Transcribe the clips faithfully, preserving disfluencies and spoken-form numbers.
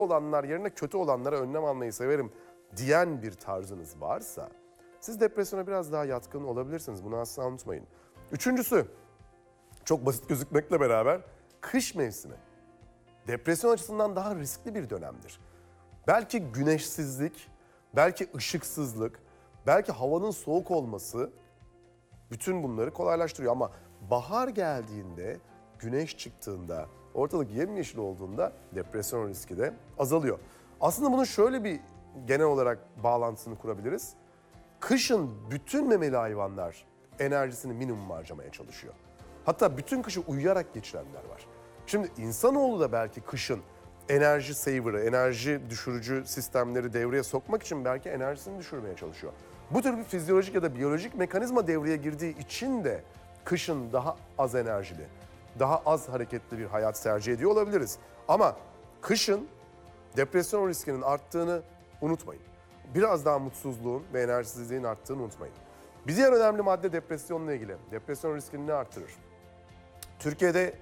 olanlar yerine kötü olanlara önlem almayı severim diyen bir tarzınız varsa siz depresyona biraz daha yatkın olabilirsiniz. Bunu asla unutmayın. Üçüncüsü, çok basit gözükmekle beraber kış mevsimi depresyon açısından daha riskli bir dönemdir. Belki güneşsizlik, belki ışıksızlık, belki havanın soğuk olması bütün bunları kolaylaştırıyor. Ama bahar geldiğinde, güneş çıktığında, ortalık yemyeşil olduğunda depresyon riski de azalıyor. Aslında bunun şöyle bir genel olarak bağlantısını kurabiliriz. Kışın bütün memeli hayvanlar enerjisini minimum harcamaya çalışıyor. Hatta bütün kışı uyuyarak geçirenler var. Şimdi insanoğlu da belki kışın enerji saver'ı, enerji düşürücü sistemleri devreye sokmak için belki enerjisini düşürmeye çalışıyor. Bu tür bir fizyolojik ya da biyolojik mekanizma devreye girdiği için de kışın daha az enerjili, daha az hareketli bir hayat tercih ediyor olabiliriz. Ama kışın depresyon riskinin arttığını unutmayın. Biraz daha mutsuzluğun ve enerjisizliğin arttığını unutmayın. Bir diğer önemli madde depresyonla ilgili. Depresyon riskini ne arttırır? Türkiye'de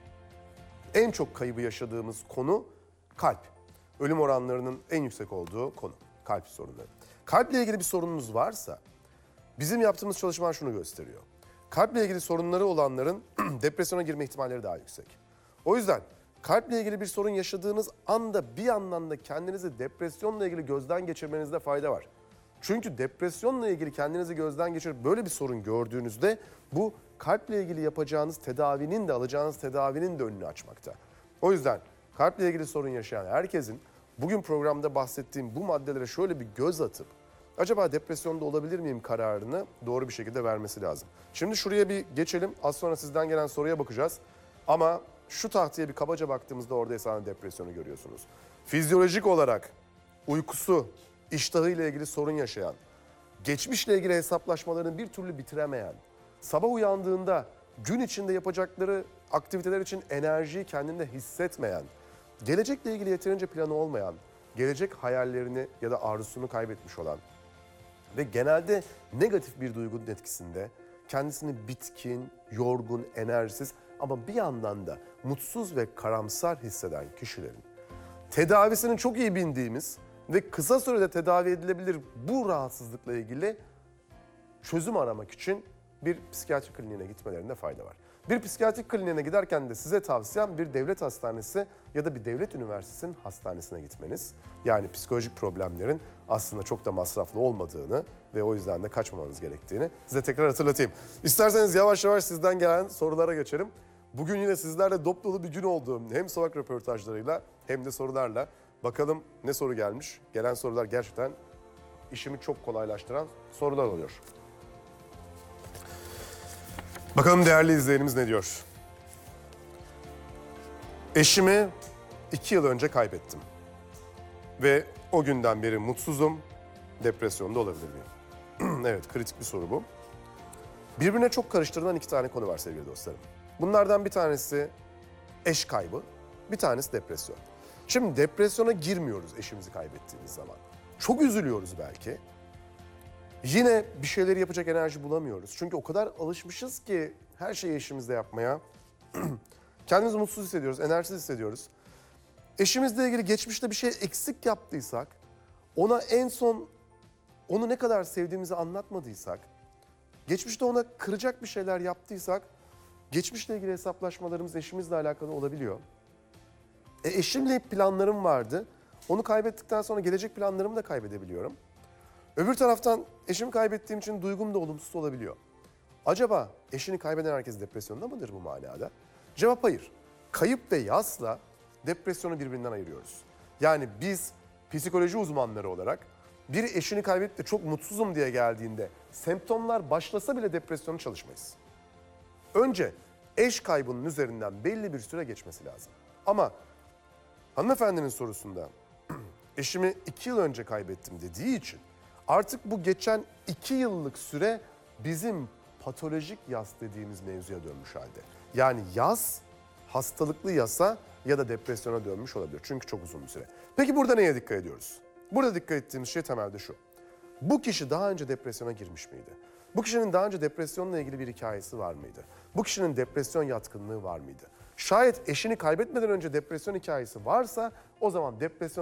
en çok kaybı yaşadığımız konu kalp. Ölüm oranlarının en yüksek olduğu konu kalp sorunları. Kalple ilgili bir sorununuz varsa bizim yaptığımız çalışmalar şunu gösteriyor. Kalple ilgili sorunları olanların depresyona girme ihtimalleri daha yüksek. O yüzden kalple ilgili bir sorun yaşadığınız anda bir yandan da kendinizi depresyonla ilgili gözden geçirmenizde fayda var. Çünkü depresyonla ilgili kendinizi gözden geçirip böyle bir sorun gördüğünüzde bu kalple ilgili yapacağınız tedavinin de alacağınız tedavinin de önünü açmakta. O yüzden kalple ilgili sorun yaşayan herkesin bugün programda bahsettiğim bu maddelere şöyle bir göz atıp acaba depresyonda olabilir miyim kararını doğru bir şekilde vermesi lazım. Şimdi şuraya bir geçelim. Az sonra sizden gelen soruya bakacağız. Ama şu tahtaya bir kabaca baktığımızda orada esasında depresyonu görüyorsunuz. Fizyolojik olarak uykusu, iştahıyla ilgili sorun yaşayan, geçmişle ilgili hesaplaşmalarını bir türlü bitiremeyen, sabah uyandığında gün içinde yapacakları aktiviteler için enerjiyi kendinde hissetmeyen, gelecekle ilgili yeterince planı olmayan, gelecek hayallerini ya da arzusunu kaybetmiş olan ve genelde negatif bir duygunun etkisinde kendisini bitkin, yorgun, enerjisiz ama bir yandan da mutsuz ve karamsar hisseden kişilerin tedavisinin çok iyi bildiğimiz ve kısa sürede tedavi edilebilir bu rahatsızlıkla ilgili çözüm aramak için bir psikiyatri kliniğine gitmelerinde fayda var. Bir psikiyatri kliniğine giderken de size tavsiyem bir devlet hastanesi ya da bir devlet üniversitesinin hastanesine gitmeniz. Yani psikolojik problemlerin aslında çok da masraflı olmadığını ve o yüzden de kaçmamanız gerektiğini size tekrar hatırlatayım. İsterseniz yavaş yavaş sizden gelen sorulara geçelim. Bugün yine sizlerle dop dolu bir gün oldu. Hem sokak röportajlarıyla hem de sorularla. Bakalım ne soru gelmiş. Gelen sorular gerçekten işimi çok kolaylaştıran sorular oluyor. Bakalım değerli izleyenimiz ne diyor? Eşimi iki yıl önce kaybettim. Ve o günden beri mutsuzum, depresyonda olabilir miyim? Evet, kritik bir soru bu. Birbirine çok karıştırılan iki tane konu var sevgili dostlarım. Bunlardan bir tanesi eş kaybı, bir tanesi depresyon. Şimdi depresyona girmiyoruz eşimizi kaybettiğimiz zaman. Çok üzülüyoruz belki. Yine bir şeyleri yapacak enerji bulamıyoruz. Çünkü o kadar alışmışız ki her şeyi eşimizle yapmaya. Kendimizi mutsuz hissediyoruz, enerjisiz hissediyoruz. Eşimizle ilgili geçmişte bir şey eksik yaptıysak, ona en son onu ne kadar sevdiğimizi anlatmadıysak, geçmişte ona kıracak bir şeyler yaptıysak, geçmişle ilgili hesaplaşmalarımız eşimizle alakalı olabiliyor. E eşimle planlarım vardı. Onu kaybettikten sonra gelecek planlarımı da kaybedebiliyorum. Öbür taraftan eşimi kaybettiğim için duygum da olumsuz olabiliyor. Acaba eşini kaybeden herkes depresyonda mıdır bu manada? Cevap hayır. Kayıp ve yasla depresyonu birbirinden ayırıyoruz. Yani biz psikoloji uzmanları olarak biri eşini kaybedip de çok mutsuzum diye geldiğinde semptomlar başlasa bile depresyonu çalışmayız. Önce eş kaybının üzerinden belli bir süre geçmesi lazım. Ama hanımefendinin sorusunda eşimi iki yıl önce kaybettim dediği için artık bu geçen iki yıllık süre bizim patolojik yas dediğimiz mevzuya dönmüş halde. Yani yas, hastalıklı yasa ya da depresyona dönmüş olabilir. Çünkü çok uzun bir süre. Peki burada neye dikkat ediyoruz? Burada dikkat ettiğimiz şey temelde şu. Bu kişi daha önce depresyona girmiş miydi? Bu kişinin daha önce depresyonla ilgili bir hikayesi var mıydı? Bu kişinin depresyon yatkınlığı var mıydı? Şayet eşini kaybetmeden önce depresyon hikayesi varsa O zaman depresyon